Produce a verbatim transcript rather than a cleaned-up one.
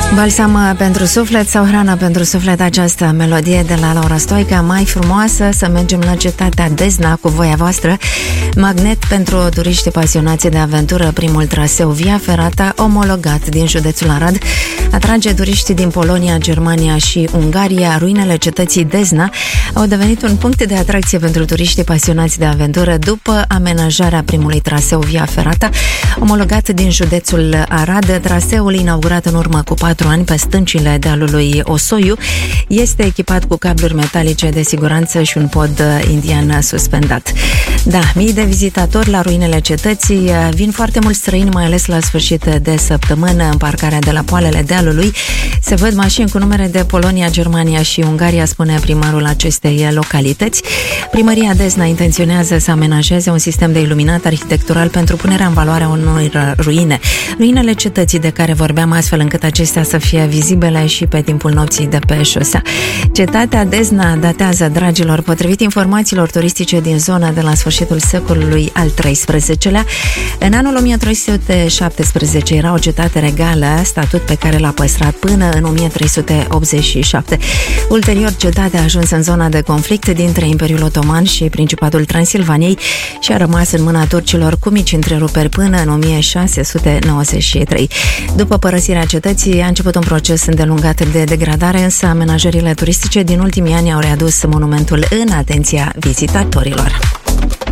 Balsam pentru suflet sau hrană pentru suflet, această melodie de la Laura Stoica, mai frumoasă. Să mergem la cetatea Desna cu voia voastră. Magnet pentru turiști pasionați de aventură, primul traseu Via Ferrata omologat din județul Arad atrage turiști din Polonia, Germania și Ungaria. Ruinele cetății Desna au devenit un punct de atracție pentru turiștii pasionați de aventură după amenajarea primului traseu Via Ferrata omologat din județul Arad. Traseul, inaugurat în urmă cu patru ani pe stâncile dealului Osoiu, este echipat cu cabluri metalice de siguranță și un pod indian suspendat. Da, mii de vizitatori la ruinele cetății. Vin foarte mulți străini, mai ales la sfârșit de săptămână. În parcarea de la poalele dealului se văd mașini cu numere de Polonia, Germania și Ungaria, spune primarul acestei localități. Primăria Desna intenționează să amenajeze un sistem de iluminat arhitectural pentru punerea în valoare a unor ruine. Ruinele cetății de care vorbeam, astfel încât acestea să fie vizibile și pe timpul nopții de pe șosea. Cetatea Desna datează, dragilor, potrivit informațiilor turistice din zona, de la sfârșitul secolului al treisprezecelea. În anul o mie trei sute șaptesprezece era o cetate regală, statut pe care l-a păstrat până în o mie trei sute optzeci și șapte. Ulterior, cetatea a ajuns în zona de conflict dintre Imperiul Otoman și Principatul Transilvaniei și a rămas în mâna turcilor cu mici întreruperi până în o mie șase sute nouăzeci și trei. După părăsirea cetății a început un proces îndelungat de degradare, însă amenajările turistice din ultimii ani au readus monumentul în atenția vizitatorilor.